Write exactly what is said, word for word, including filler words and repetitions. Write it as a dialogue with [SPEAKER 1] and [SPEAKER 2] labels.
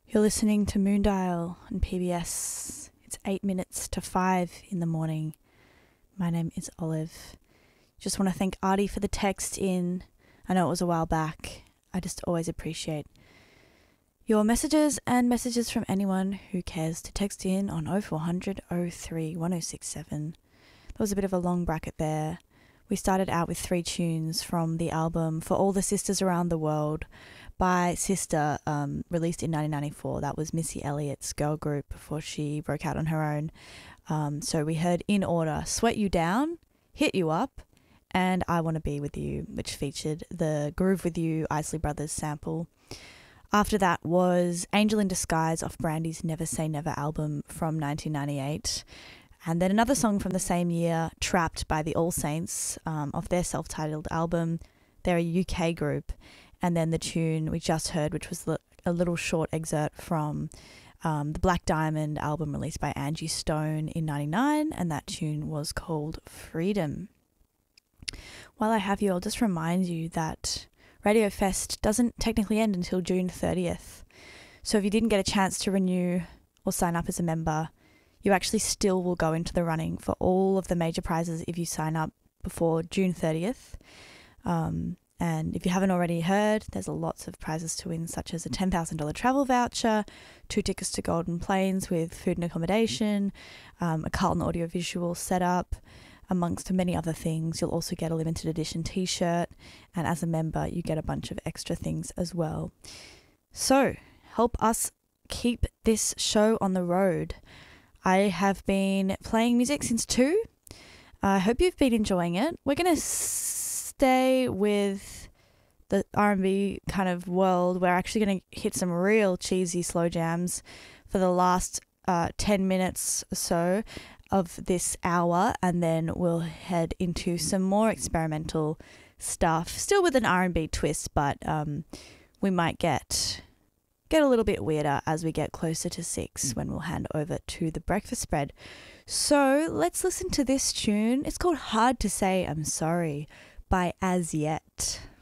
[SPEAKER 1] You're listening to Moondial on P B S. It's eight minutes to five in the morning. My name is Olive. Just want to thank Artie for the text in. I know it was a while back. I just always appreciate your messages and messages from anyone who cares to text in on oh four hundred, oh three, one oh six seven. There was a bit of a long bracket there. We started out with three tunes from the album For All the Sisters Around the World by Sister, um, released in nineteen ninety-four. That was Missy Elliott's girl group before she broke out on her own. Um, so we heard in order Sweat You Down, Hit You Up, and I Want to Be With You, which featured the Groove With You Isley Brothers sample. After that was Angel in Disguise off Brandy's Never Say Never album from nineteen ninety-eight. And then another song from the same year, Trapped by the All Saints, um, off their self-titled album. They're a U K group. And then the tune we just heard, which was a little short excerpt from um, the Black Diamond album released by Angie Stone in ninety-nine, and that tune was called Freedom. While I have you, I'll just remind you that Radio Fest doesn't technically end until June thirtieth. So if you didn't get a chance to renew or sign up as a member, you actually still will go into the running for all of the major prizes if you sign up before June thirtieth. Um, and if you haven't already heard, there's lots of prizes to win, such as a ten thousand dollars travel voucher, two tickets to Golden Plains with food and accommodation, um, a Carlton audiovisual setup, amongst many other things. You'll also get a limited edition t-shirt, and as a member, you get a bunch of extra things as well. So help us keep this show on the road. I have been playing music since two. I hope you've been enjoying it. We're going to stay with the R and B kind of world. We're actually going to hit some real cheesy slow jams for the last uh, ten minutes or so of this hour, and then we'll head into some more experimental stuff, still with an R and B twist, but um, we might get... get a little bit weirder as we get closer to six, when we'll hand over to the breakfast spread. So let's listen to this tune. It's called Hard to Say I'm Sorry by As Yet.